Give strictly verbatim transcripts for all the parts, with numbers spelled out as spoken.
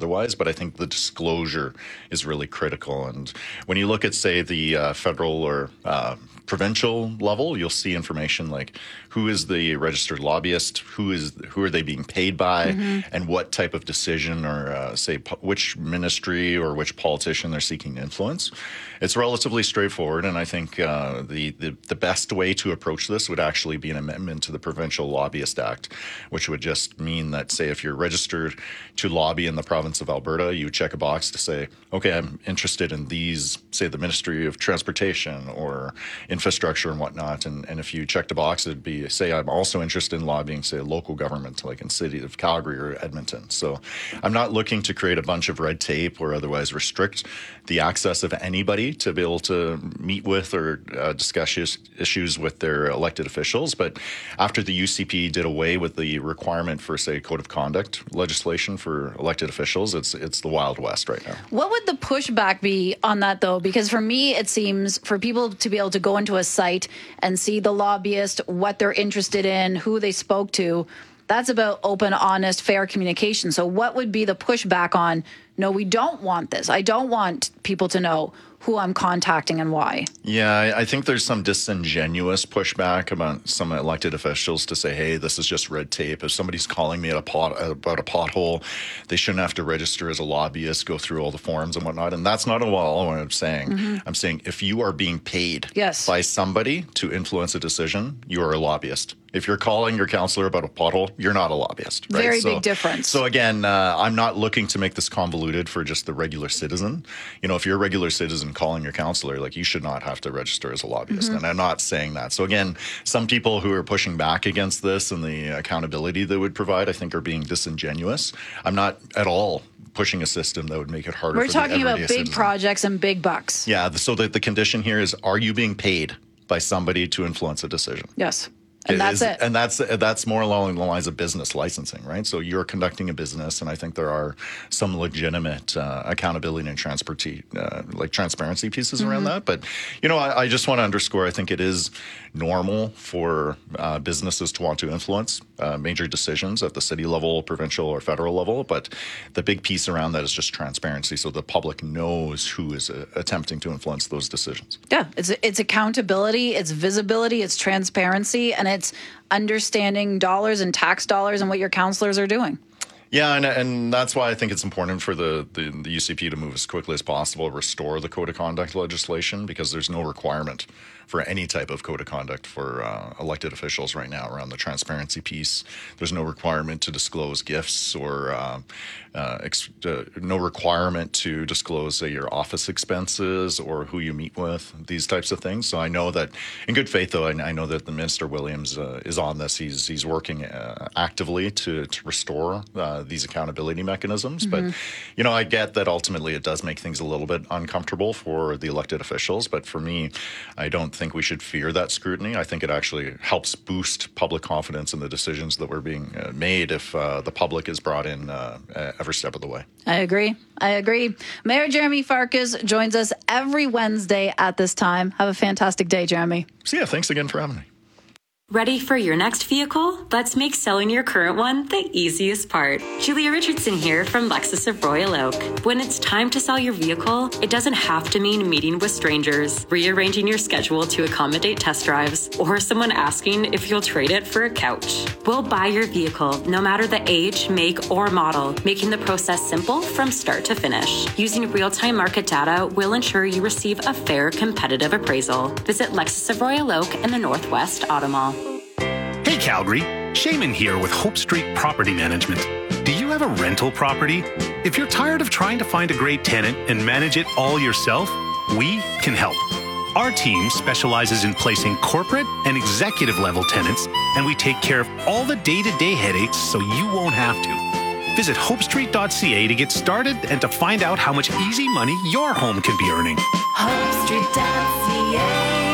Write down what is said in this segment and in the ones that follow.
otherwise, but I think the disclosure is really critical. And when you look at, say, the uh, federal or uh, provincial level, you'll see information like who is the registered lobbyist, who is who are they being paid by, mm-hmm. and what type of decision or uh, say po- which ministry or which politician they're seeking to influence. It's relatively straightforward, and I think uh, the, the the best way to approach this would actually be an amendment to the Provincial Lobbyist Act, which would just mean that, say, if you're registered to lobby in the province of Alberta, you check a box to say, okay, I'm interested in these, say, the Ministry of Transportation or infrastructure and whatnot. And, and if you checked a box, it'd be, say, I'm also interested in lobbying, say, a local government, like in city of Calgary or Edmonton. So I'm not looking to create a bunch of red tape or otherwise restrict the access of anybody to be able to meet with or uh, discuss is- issues with their elected officials. But after the U C P did away with the requirement for, say, code of conduct legislation for elected officials, it's it's the Wild West right now. What would the pushback be on that, though? Because for me, it seems for people to be able to go into a site and see the lobbyist, what they're interested in, who they spoke to, that's about open, honest, fair communication. So what would be the pushback on, no, we don't want this. I don't want people to know who I'm contacting and why. Yeah, I, I think there's some disingenuous pushback about some elected officials to say, hey, this is just red tape. If somebody's calling me at a pot, about a pothole, they shouldn't have to register as a lobbyist, go through all the forms and whatnot. And that's not at all what I'm saying. Mm-hmm. I'm saying if you are being paid yes. by somebody to influence a decision, you are a lobbyist. If you're calling your counselor about a pothole, you're not a lobbyist. Right? Very so, big difference. So again, uh, I'm not looking to make this convoluted for just the regular citizen. You know, if you're a regular citizen calling your counselor, like, you should not have to register as a lobbyist. Mm-hmm. And I'm not saying that. So again, some people who are pushing back against this and the accountability that would provide, I think, are being disingenuous. I'm not at all pushing a system that would make it harder We're for talking the about big citizen. projects and big bucks. Yeah. So the, the condition here is, are you being paid by somebody to influence a decision? Yes. And that's is, it. And that's that's more along the lines of business licensing, right? So you're conducting a business, and I think there are some legitimate uh, accountability and transparency, uh, like transparency pieces mm-hmm. around that. But, you know, I, I just want to underscore, I think it is normal for uh, businesses to want to influence uh, major decisions at the city level, provincial or federal level. But the big piece around that is just transparency, so the public knows who is uh, attempting to influence those decisions. Yeah, it's it's accountability, it's visibility, it's transparency, and it's understanding dollars and tax dollars and what your counselors are doing. Yeah, and and that's why I think it's important for the, the, the U C P to move as quickly as possible, restore the code of conduct legislation, because there's no requirement for any type of code of conduct for uh, elected officials right now around the transparency piece. There's no requirement to disclose gifts or uh, uh, ex- uh, no requirement to disclose, say, your office expenses or who you meet with, these types of things. So I know that, in good faith, though, I, I know that the Minister Williams uh, is on this. He's he's working uh, actively to, to restore uh, these accountability mechanisms. Mm-hmm. But, you know, I get that ultimately it does make things a little bit uncomfortable for the elected officials. But for me, I don't think we should fear that scrutiny. I think it actually helps boost public confidence in the decisions that were being uh, made if uh, the public is brought in uh, every step of the way. I agree. I agree. Mayor Jeremy Farkas joins us every Wednesday at this time. Have a fantastic day, Jeremy. So yeah, thanks again for having me. Ready for your next vehicle? Let's make selling your current one the easiest part. Julia Richardson here from Lexus of Royal Oak. When it's time to sell your vehicle, it doesn't have to mean meeting with strangers, rearranging your schedule to accommodate test drives, or someone asking if you'll trade it for a couch. We'll buy your vehicle, no matter the age, make, or model, making the process simple from start to finish. Using real-time market data will ensure you receive a fair, competitive appraisal. Visit Lexus of Royal Oak in the Northwest Auto Mall. Hey Calgary, Shaman here with Hope Street Property Management. Do you have a rental property? If you're tired of trying to find a great tenant and manage it all yourself, we can help. Our team specializes in placing corporate and executive level tenants, and we take care of all the day-to-day headaches so you won't have to. Visit hope street dot c a to get started and to find out how much easy money your home can be earning. hope street dot c a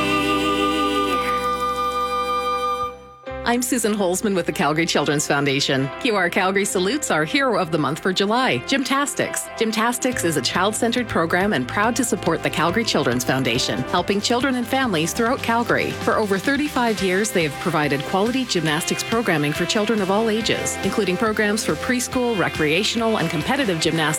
I'm Susan Holzman with the Calgary Children's Foundation. Q R Calgary salutes our hero of the month for July, Gymtastics. Gymtastics is a child-centered program and proud to support the Calgary Children's Foundation, helping children and families throughout Calgary. For over thirty-five years, they have provided quality gymnastics programming for children of all ages, including programs for preschool, recreational, and competitive gymnastics